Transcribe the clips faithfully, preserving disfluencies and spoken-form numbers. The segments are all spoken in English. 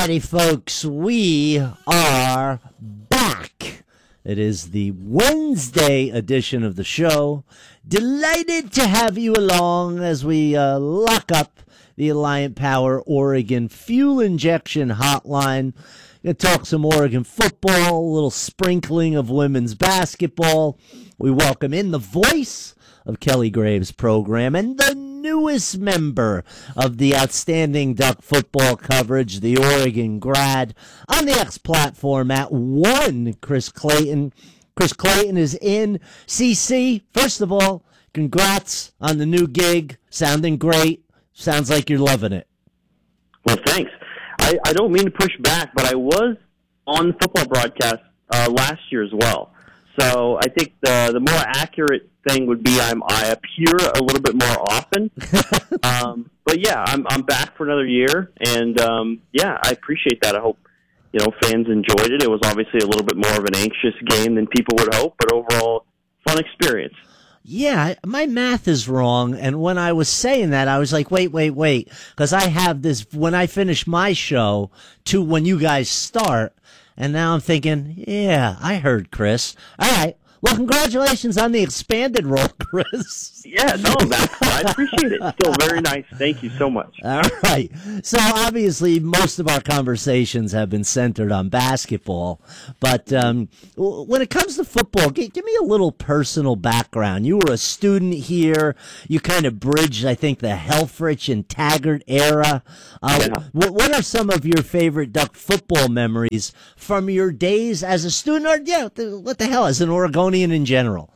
righty, folks, we are back. It is the Wednesday edition of the show. Delighted to have you along as we uh, lock up the Alliant Power Oregon Fuel Injection Hotline. Going to talk some Oregon football, a little sprinkling of women's basketball. We welcome in the voice of Kelly Graves' program and the newest member of the outstanding Duck football coverage, the Oregon grad, on the X platform at one, Chris Clayton. Chris Clayton is in. C C, first of all, congrats on the new gig. Sounding great. Sounds like you're loving it. Well, thanks. I, I don't mean to push back, but I was on the football broadcast uh, last year as well. So I think the the more accurate thing would be I'm I appear a little bit more often. um, but yeah, I'm I'm back for another year, and um, yeah, I appreciate that. I hope you know fans enjoyed it. It was obviously a little bit more of an anxious game than people would hope, but overall, fun experience. Yeah, my math is wrong, and when I was saying that, I was like, wait, wait, wait, because I have this, when I finish my show to when you guys start, and now I'm thinking, yeah, I heard Chris. All right. Well, congratulations on the expanded role, Chris. Yeah, no, that's, I appreciate it. Still very nice. Thank you so much. All right. So obviously, most of our conversations have been centered on basketball. But um, when it comes to football, give, give me a little personal background. You were a student here. You kind of bridged, I think, the Helfrich and Taggart era. Uh, yeah. what, what are some of your favorite Duck football memories from your days as a student? Or, yeah, what the hell, as an Oregonian in general?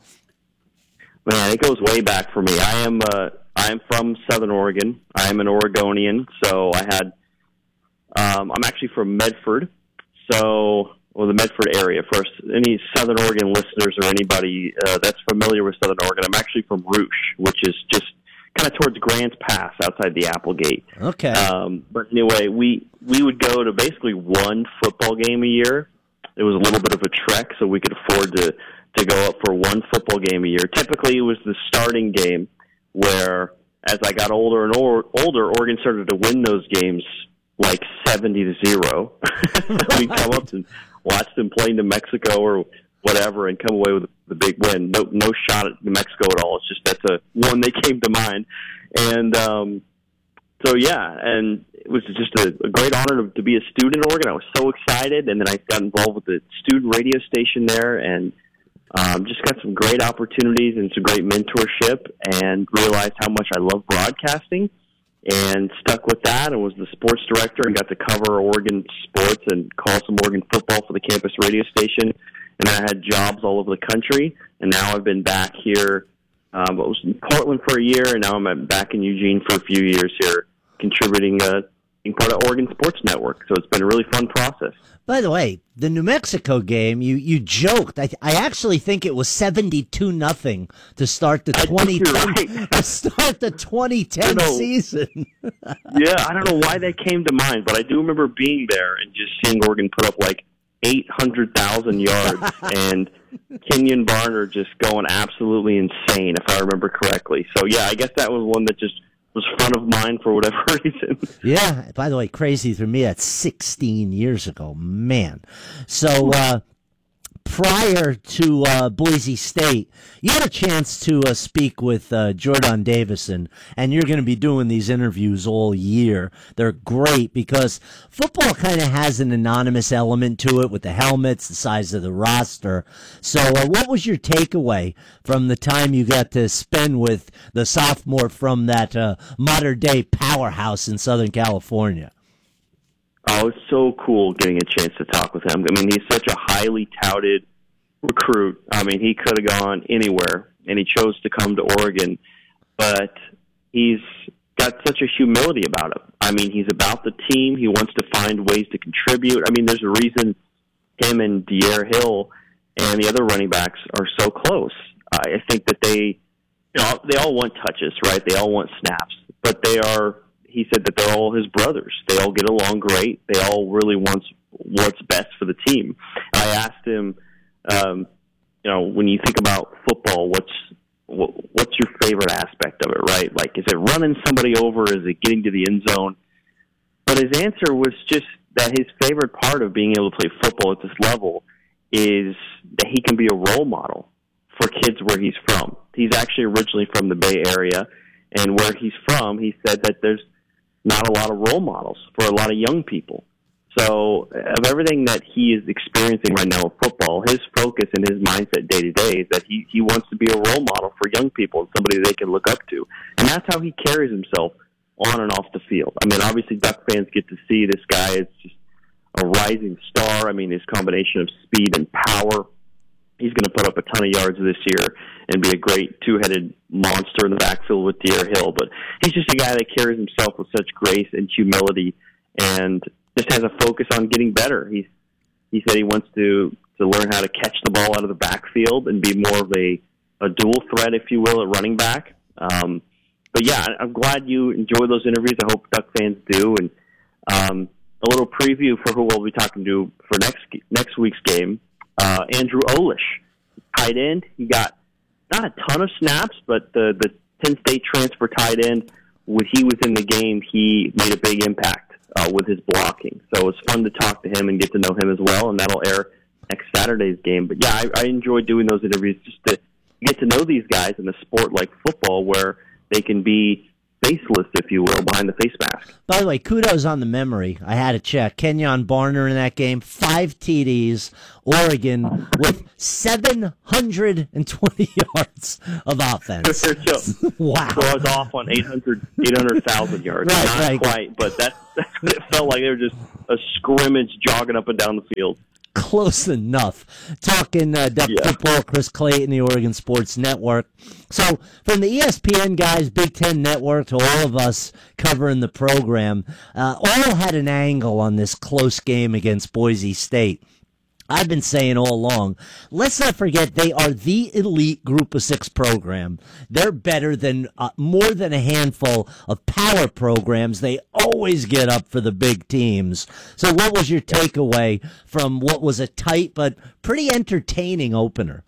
Man, it goes way back for me. I am uh, I am from Southern Oregon. I am an Oregonian, so I had. Um, I'm actually from Medford, so well the Medford area. For any Southern Oregon listeners or anybody uh, that's familiar with Southern Oregon, I'm actually from Rouge, which is just kind of towards Grants Pass outside the Applegate. Okay. Um, but anyway, we we would go to basically one football game a year. It was a little bit of a trek, so we could afford to. to go up for one football game a year. Typically, it was the starting game where, as I got older and or, older, Oregon started to win those games like seventy to zero. We'd come up and watch them play New Mexico or whatever and come away with the big win. No, no shot at New Mexico at all. It's just that's a one that came to mind. And um, so, yeah, and it was just a, a great honor to, to be a student in Oregon. I was so excited, and then I got involved with the student radio station there, and Um, just got some great opportunities and some great mentorship, and realized how much I love broadcasting, and stuck with that and was the sports director and got to cover Oregon sports and call some Oregon football for the campus radio station. And I had jobs all over the country, and now I've been back here. Um, I was in Portland for a year, and now I'm back in Eugene for a few years here, contributing uh, being part of Oregon Sports Network. So it's been a really fun process. By the way, the New Mexico game, you, you joked. I I actually think it was seventy-two nothing to start the twenty ten right. to start the twenty ten know. season. Yeah, I don't know why that came to mind, but I do remember being there and just seeing Oregon put up like eight hundred thousand yards and Kenyon Barner just going absolutely insane, if I remember correctly. So yeah, I guess that was one that just was front of mind for whatever reason. Yeah. By the way, crazy for me. That's sixteen years ago, man. So uh, prior to uh, Boise State, you had a chance to uh, speak with uh, Jordan Davison, and you're going to be doing these interviews all year. They're great because football kind of has an anonymous element to it with the helmets, the size of the roster. So uh, what was your takeaway from the time you got to spend with the sophomore from that uh, modern-day powerhouse in Southern California? Oh, it's so cool getting a chance to talk with him. I mean, he's such a highly touted recruit. I mean, he could have gone anywhere, and he chose to come to Oregon. But he's got such a humility about him. I mean, he's about the team. He wants to find ways to contribute. I mean, there's a reason him and De'Aaron Hill and the other running backs are so close. I think that they, you know, they all want touches, right? They all want snaps, but they are. He said that they're all his brothers. They all get along great. They all really want what's best for the team. I asked him, um, you know, when you think about football, what's what, what's your favorite aspect of it, right? Like, is it running somebody over? Is it getting to the end zone? But his answer was just that his favorite part of being able to play football at this level is that he can be a role model for kids where he's from. He's actually originally from the Bay Area, and where he's from, he said that there's not a lot of role models for a lot of young people. So of everything that he is experiencing right now in football, his focus and his mindset day to day is that he, he wants to be a role model for young people and somebody they can look up to. And that's how he carries himself on and off the field. I mean, obviously Duck fans get to see this guy as just a rising star. I mean, his combination of speed and power. He's going to put up a ton of yards this year and be a great two-headed monster in the backfield with De'Aaron Hill. But he's just a guy that carries himself with such grace and humility and just has a focus on getting better. He's, he said he wants to, to learn how to catch the ball out of the backfield and be more of a, a dual threat, if you will, at running back. Um, but, yeah, I'm glad you enjoyed those interviews. I hope Duck fans do. And um, a little preview for who we'll be talking to for next next week's game. Uh, Andrew Olish, tight end. He got not a ton of snaps, but the, the Penn State transfer tight end, when he was in the game, he made a big impact uh, with his blocking. So it was fun to talk to him and get to know him as well, and that'll air next Saturday's game. But, yeah, I, I enjoy doing those interviews just to get to know these guys in a sport like football where they can be faceless, if you will, behind the face mask. By the way, kudos on the memory. I had to check. Kenyon Barner in that game, five T Ds. Oregon with seven hundred twenty yards of offense. Wow. So I was off on eight hundred thousand yards. Right, Not right. quite, but that's, that's what it felt like. They were just a scrimmage jogging up and down the field. Close enough. Talking uh, Duck Yeah. football, Chris Clayton, the Oregon Sports Network. So from the E S P N guys, Big Ten Network, to all of us covering the program, uh, all had an angle on this close game against Boise State. I've been saying all along, let's not forget they are the elite group of six program. They're better than uh, more than a handful of power programs. They always get up for the big teams. So what was your takeaway from what was a tight but pretty entertaining opener?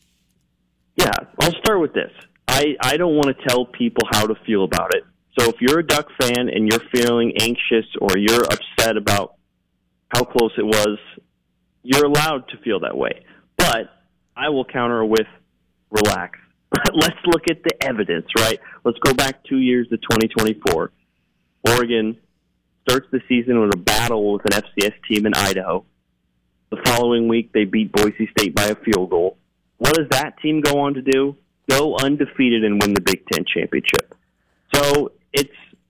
Yeah, I'll start with this. I, I don't want to tell people how to feel about it. So if you're a Duck fan and you're feeling anxious or you're upset about how close it was, you're allowed to feel that way. But I will counter with relax. Let's look at the evidence, right? Let's go back two years to twenty twenty-four. Oregon starts the season with a battle with an F C S team in Idaho. The following week, they beat Boise State by a field goal. What does that team go on to do? Go undefeated and win the Big Ten championship. So it's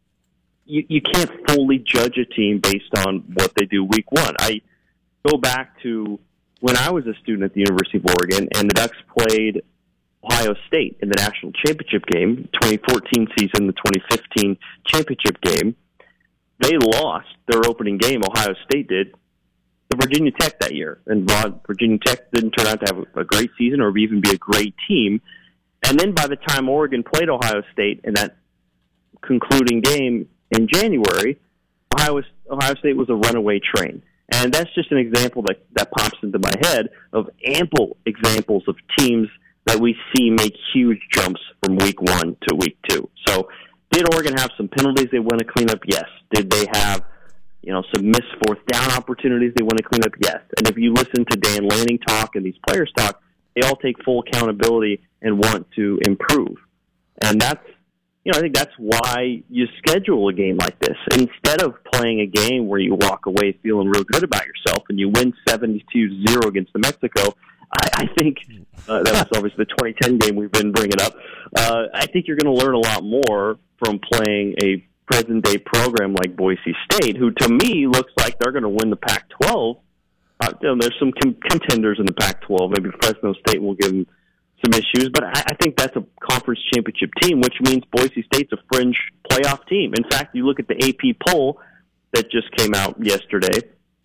you, you can't fully judge a team based on what they do week one. I go back to when I was a student at the University of Oregon, and the Ducks played Ohio State in the national championship game, twenty fourteen season, the twenty fifteen championship game. They lost their opening game, Ohio State did, to Virginia Tech that year. And Virginia Tech didn't turn out to have a great season or even be a great team. And then by the time Oregon played Ohio State in that concluding game in January, Ohio, Ohio State was a runaway train. And that's just an example that, that pops into my head of ample examples of teams that we see make huge jumps from week one to week two. So did Oregon have some penalties they want to clean up? Yes. Did they have, you know, some missed fourth down opportunities they want to clean up? Yes. And if you listen to Dan Lanning talk and these players talk, they all take full accountability and want to improve. And that's, you know, I think that's why you schedule a game like this. Instead of playing a game where you walk away feeling real good about yourself and you win seventy-two zero against New Mexico, I, I think uh, that was obviously the twenty ten game we've been bringing up. Uh, I think you're going to learn a lot more from playing a present-day program like Boise State, who to me looks like they're going to win the Pac twelve. Uh, you know, there's some com- contenders in the Pac twelve. Maybe Fresno State will give them some issues, but I, I think that's a conference championship team, which means Boise State's a fringe playoff team. In fact, you look at the A P poll that just came out yesterday,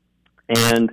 and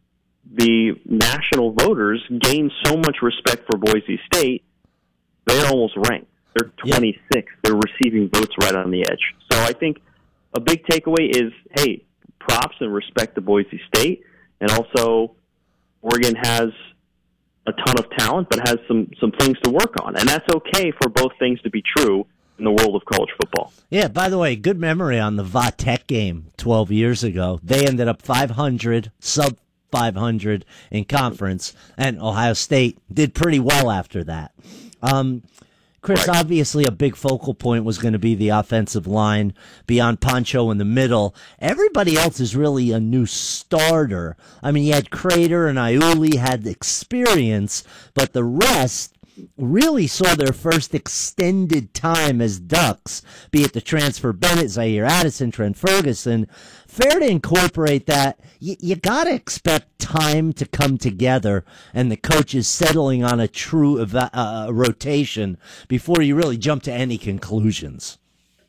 the national voters gained so much respect for Boise State, they're almost ranked. They're twenty-sixth. They're receiving votes right on the edge. So I think a big takeaway is, hey, props and respect to Boise State, and also Oregon has a ton of talent, but has some, some things to work on. And that's okay for both things to be true in the world of college football. Yeah, by the way, good memory on the Va-Tech game twelve years ago. They ended up five hundred, sub five hundred in conference, and Ohio State did pretty well after that. Um, Chris, right. Obviously a big focal point was going to be the offensive line beyond Poncho in the middle. Everybody else is really a new starter. I mean, you had Crater and Iuli had experience, but the rest really saw their first extended time as Ducks, be it the transfer Bennett, Zaire Addison, Trent Ferguson. Fair to incorporate that. You, you got to expect time to come together and the coaches settling on a true eva- uh, rotation before you really jump to any conclusions.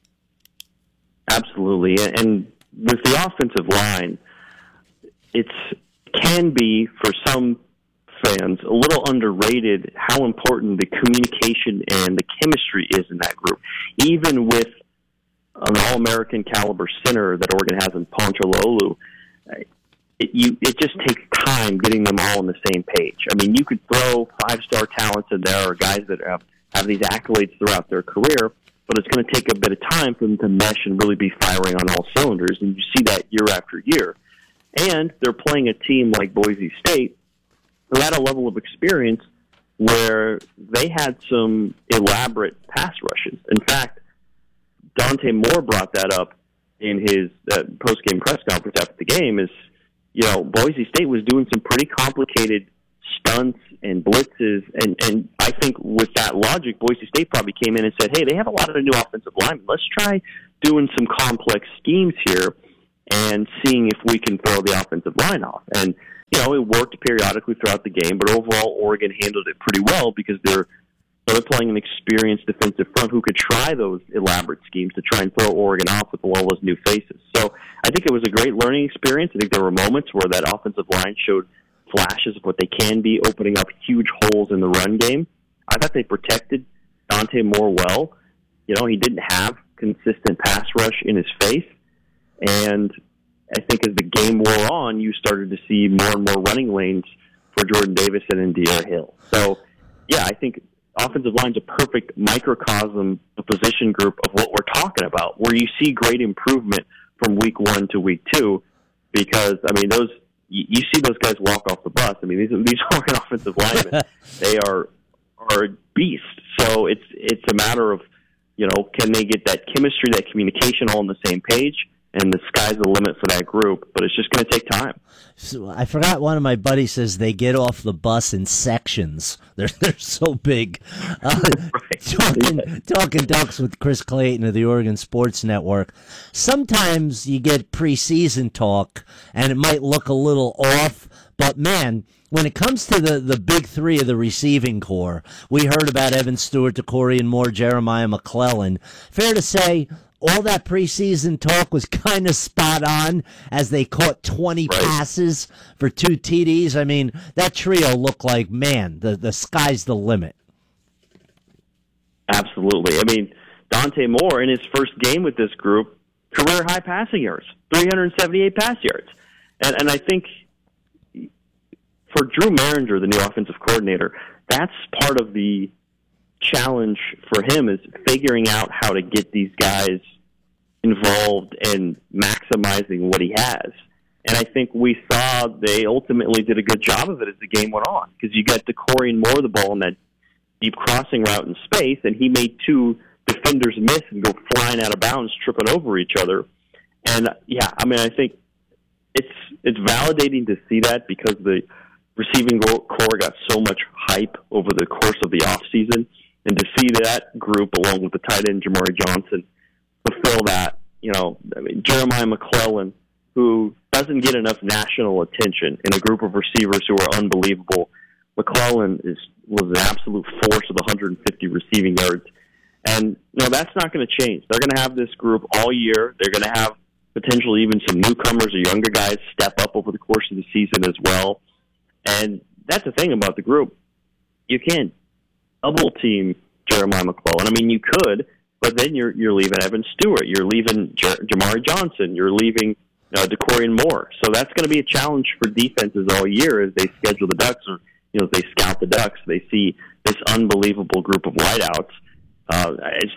Absolutely. And with the offensive line, it's can be, for some fans, a little underrated how important the communication and the chemistry is in that group. Even with an All-American caliber center that Oregon has in Ponchaloolu, it, you, it just takes time getting them all on the same page. I mean, you could throw five-star talents in there or guys that have, have these accolades throughout their career, but it's going to take a bit of time for them to mesh and really be firing on all cylinders, and you see that year after year. And they're playing a team like Boise State who had a level of experience where they had some elaborate pass rushes. In fact, Dante Moore brought that up in his uh, post-game press conference after the game is, you know, Boise State was doing some pretty complicated stunts and blitzes, and, and I think with that logic, Boise State probably came in and said, hey, they have a lot of new offensive linemen. Let's try doing some complex schemes here and seeing if we can throw the offensive line off. And, you know, it worked periodically throughout the game, but overall Oregon handled it pretty well because they're they're playing an experienced defensive front who could try those elaborate schemes to try and throw Oregon off with all those new faces. So I think it was a great learning experience. I think there were moments where that offensive line showed flashes of what they can be, opening up huge holes in the run game. I thought they protected Dante Moore well. You know, he didn't have consistent pass rush in his face. And I think as the game wore on, you started to see more and more running lanes for Jordan Davison and De'Aaron Hill. So, yeah, I think offensive line's a perfect microcosm, the position group of what we're talking about, where you see great improvement from week one to week two, because, I mean, those you, you see those guys walk off the bus. I mean, these these Oregon offensive linemen, they are are a beast. So it's it's a matter of, you know, can they get that chemistry, that communication all on the same page? And the sky's the limit for that group, but it's just going to take time. So I forgot, one of my buddies says they get off the bus in sections. They're they're so big. Uh, right. talking, yeah. talking Ducks with Chris Clayton of the Oregon Sports Network. Sometimes you get preseason talk, and it might look a little off, but man, when it comes to the, the big three of the receiving core, we heard about Evan Stewart, DeCorian Moore, Jeremiah McClellan. Fair to say, all that preseason talk was kind of spot on as they caught twenty right. passes for two T Ds. I mean, that trio looked like, man, the, the sky's the limit. Absolutely. I mean, Dante Moore, in his first game with this group, career-high passing yards, three hundred seventy-eight pass yards. And, and I think for Drew Maringer, the new offensive coordinator, that's part of the challenge for him, is figuring out how to get these guys involved and maximizing what he has. And I think we saw they ultimately did a good job of it as the game went on, because you got DeCorian Moore the ball in that deep crossing route in space, and he made two defenders miss and go flying out of bounds, tripping over each other. And yeah, I mean, I think it's it's validating to see that, because the receiving core got so much hype over the course of the offseason. And to see that group, along with the tight end Jamari Johnson, fulfill that, you know, I mean, Jeremiah McClellan, who doesn't get enough national attention in a group of receivers who are unbelievable. McClellan is was an absolute force with one hundred fifty receiving yards. And, you know, that's not going to change. They're going to have this group all year. They're going to have potentially even some newcomers or younger guys step up over the course of the season as well. And that's the thing about the group. You can't double team Jeremiah McClellan. I mean, you could, but then you're you're leaving Evan Stewart, you're leaving J- Jamari Johnson, you're leaving uh, DeCorian Moore. So that's going to be a challenge for defenses all year as they schedule the Ducks, or you know, as they scout the Ducks. They see this unbelievable group of wideouts. Uh, I just think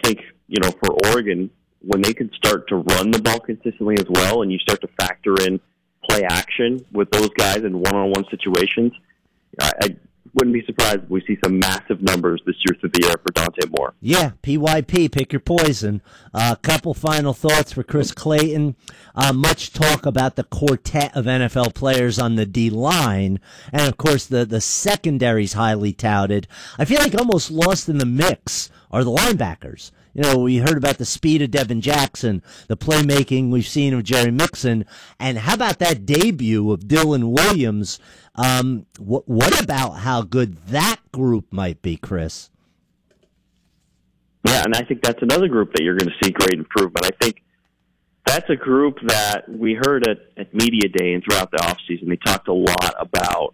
you know, for Oregon, when they can start to run the ball consistently as well, and you start to factor in play action with those guys in one-on-one situations, I, I wouldn't be surprised if we see some massive numbers this year through the air for Dante Moore. Yeah, P Y P, pick your poison. A uh, couple final thoughts for Chris Clayton. Uh, much talk about the quartet of N F L players on the D-line, and of course the, the secondary's highly touted. I feel like almost lost in the mix are the linebackers. You know, we heard about the speed of Devin Jackson, the playmaking we've seen of Jerry Mixon, and how about that debut of Dylan Williams? Um, wh- what about how good that group might be, Chris? Yeah, and I think that's another group that you're going to see great improvement. I think that's a group that we heard at, at Media Day and throughout the offseason. They talked a lot about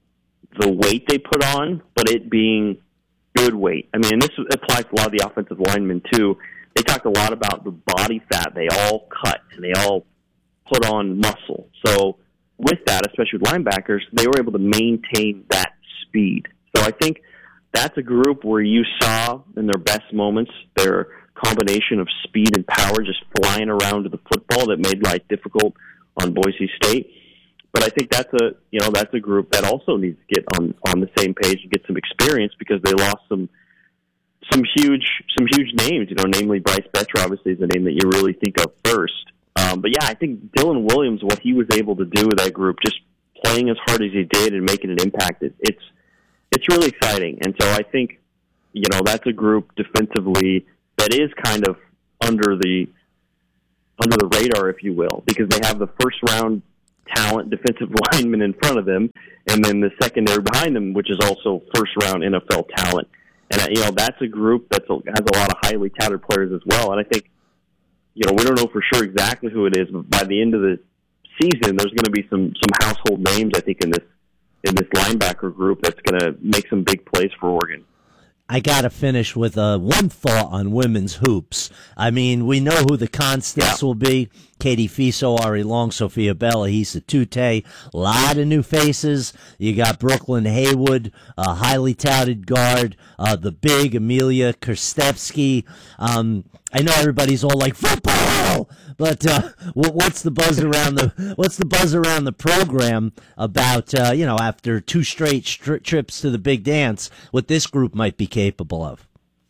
the weight they put on, but it being good weight. I mean, and this applies to a lot of the offensive linemen, too. They talked a lot about the body fat they all cut and they all put on muscle. So with that, especially with linebackers, they were able to maintain that speed. So I think that's a group where you saw in their best moments their combination of speed and power just flying around to the football that made life difficult on Boise State. But I think that's a you know that's a group that also needs to get on, on the same page and get some experience because they lost some some huge some huge names. You know, namely Bryce Betcher obviously is the name that you really think of first. Um, but yeah, I think Dylan Williams, what he was able to do with that group, just playing as hard as he did and making an impact, it, it's it's really exciting. And so I think you know that's a group defensively that is kind of under the under the radar, if you will, because they have the first round talent defensive lineman in front of them, and then the secondary behind them, which is also first-round N F L talent. And, you know, that's a group that has a lot of highly touted players as well. And I think, you know, we don't know for sure exactly who it is, but by the end of the season, there's going to be some, some household names, I think, in this in this linebacker group that's going to make some big plays for Oregon. I got to finish with uh, one thought on women's hoops. I mean, we know who the constants yeah. will be. Katie Fiso, Ari Long, Sophia Bella, Hisa Tute. A lot of new faces. You got Brooklyn Haywood, a highly touted guard. Uh, the big Amelia Kerstevsky. Um, I know everybody's all like football, but uh, what's the buzz around the what's the buzz around the program about? Uh, you know, after two straight stri- trips to the big dance, what this group might be capable of.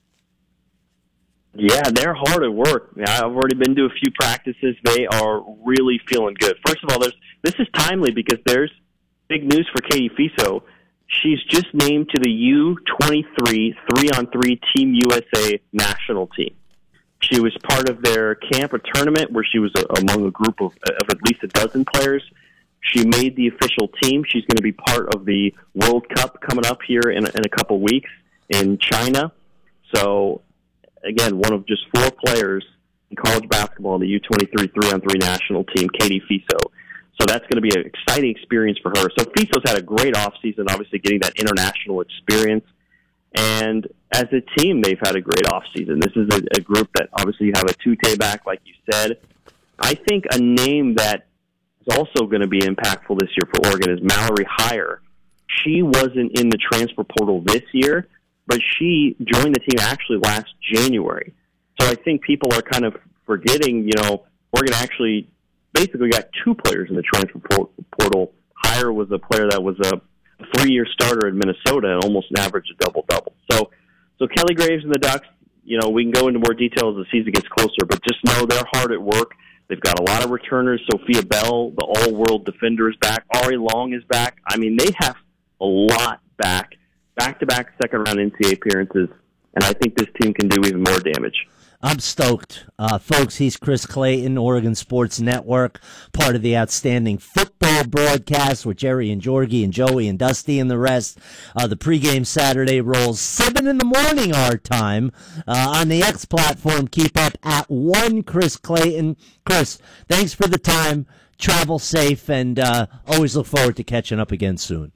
Yeah, they're hard at work. I've already been to a few practices. They are really feeling good. First of all, there's this is timely because there's big news for Katie Fiso. She's just named to the U twenty-three three-on-three Team U S A national team. She was part of their camp or tournament where she was a, among a group of, of at least a dozen players. She made the official team. She's going to be part of the World Cup coming up here in, in a couple weeks in China. So, again, one of just four players in college basketball on the U twenty-three three-on-three national team, Katie Fiso. So that's going to be an exciting experience for her. So Fiso's had a great offseason, obviously getting that international experience. And as a team, they've had a great offseason. This is a, a group that obviously you have a Tute back, like you said. I think a name that is also going to be impactful this year for Oregon is Mallory Heyer. She wasn't in the transfer portal this year, but she joined the team actually last January. So I think people are kind of forgetting, you know, Oregon actually basically got two players in the transfer portal. Heyer was a player that was a three-year starter in Minnesota and almost averaged a double-double. So so Kelly Graves and the Ducks, you know, we can go into more detail as the season gets closer, but just know they're hard at work. They've got a lot of returners. Sophia Bell, the all-world defender, is back. Ari Long is back. I mean, they have a lot back. Back-to-back second-round N C A A appearances, and I think this team can do even more damage. I'm stoked. Uh, folks, he's Chris Clayton, Oregon Sports Network, part of the outstanding football broadcast with Jerry and Jorgie and Joey and Dusty and the rest. Uh, the pregame Saturday rolls seven in the morning our time uh, on the X platform. Keep up at one Chris Clayton. Chris, thanks for the time. Travel safe, and uh, always look forward to catching up again soon.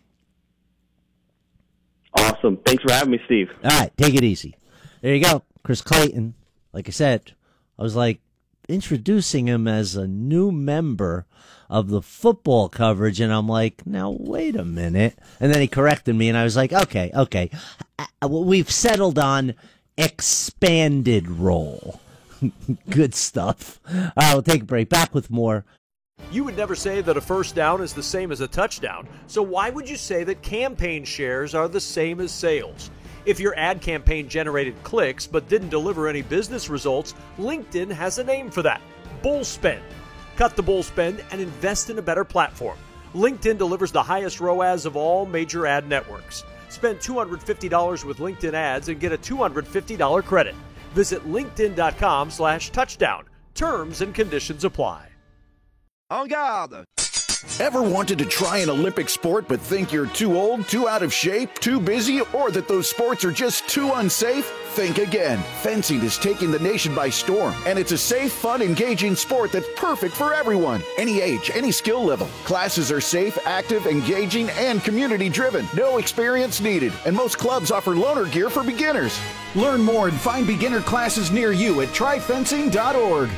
Awesome. Thanks for having me, Steve. All right, take it easy. There you go. Chris Clayton. Like I said, I was like introducing him as a new member of the football coverage, and I'm like, now wait a minute. And then he corrected me, and I was like, okay, okay. We've settled on expanded role. Good stuff. All right, we'll take a break. Back with more. You would never say that a first down is the same as a touchdown. So why would you say that campaign shares are the same as sales? If your ad campaign generated clicks but didn't deliver any business results, LinkedIn has a name for that: bull spend. Cut the bull spend and invest in a better platform. LinkedIn delivers the highest R O A S of all major ad networks. Spend two hundred fifty dollars with LinkedIn ads and get a two hundred fifty dollars credit. Visit linkedin.com slash touchdown. Terms and conditions apply. En garde! Ever wanted to try an Olympic sport but think you're too old, too out of shape, too busy, or that those sports are just too unsafe? Think again. Fencing is taking the nation by storm, and it's a safe, fun, engaging sport that's perfect for everyone. Any age, any skill level. Classes are safe, active, engaging, and community-driven. No experience needed, and most clubs offer loaner gear for beginners. Learn more and find beginner classes near you at try fencing dot org.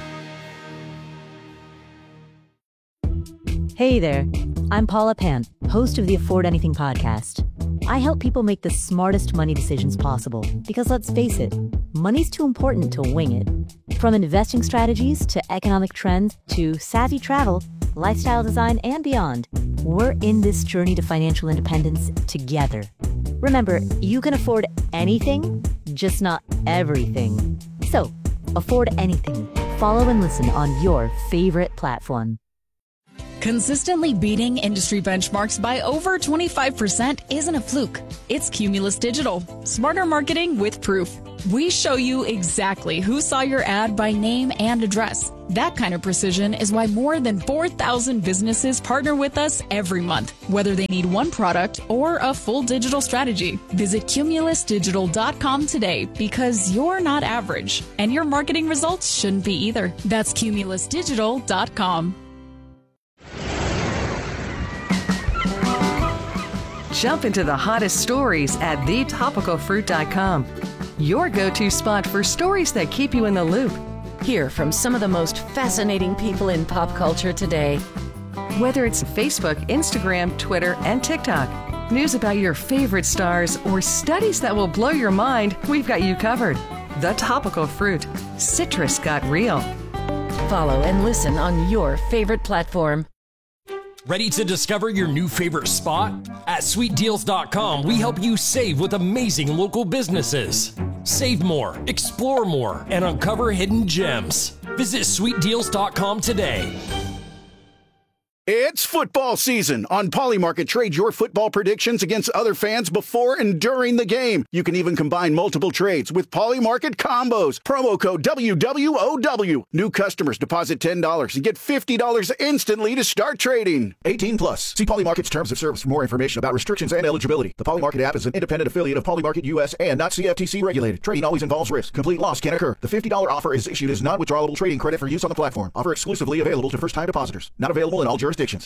Hey there, I'm Paula Pant, host of the Afford Anything podcast. I help people make the smartest money decisions possible because, let's face it, money's too important to wing it. From investing strategies to economic trends to savvy travel, lifestyle design, and beyond, we're in this journey to financial independence together. Remember, you can afford anything, just not everything. So, afford anything. Follow and listen on your favorite platform. Consistently beating industry benchmarks by over twenty-five percent isn't a fluke. It's Cumulus Digital. Smarter marketing with proof. We show you exactly who saw your ad by name and address. That kind of precision is why more than four thousand businesses partner with us every month, whether they need one product or a full digital strategy. Visit cumulus digital dot com today because you're not average, and your marketing results shouldn't be either. That's cumulus digital dot com. Jump into the hottest stories at the topical fruit dot com. Your go-to spot for stories that keep you in the loop. Hear from some of the most fascinating people in pop culture today. Whether it's Facebook, Instagram, Twitter, and TikTok, news about your favorite stars, or studies that will blow your mind, we've got you covered. The Topical Fruit. Citrus got real. Follow and listen on your favorite platform. Ready to discover your new favorite spot? At sweet deals dot com, we help you save with amazing local businesses. Save more, explore more, and uncover hidden gems. Visit sweet deals dot com today. It's football season. On Polymarket, trade your football predictions against other fans before and during the game. You can even combine multiple trades with Polymarket combos. Promo code W W O W. New customers deposit ten dollars and get fifty dollars instantly to start trading. eighteen plus. See Polymarket's terms of service for more information about restrictions and eligibility. The Polymarket app is an independent affiliate of Polymarket U S and not C F T C regulated. Trading always involves risk. Complete loss can occur. The fifty dollars offer is issued as non-withdrawable trading credit for use on the platform. Offer exclusively available to first-time depositors. Not available in all jurisdictions.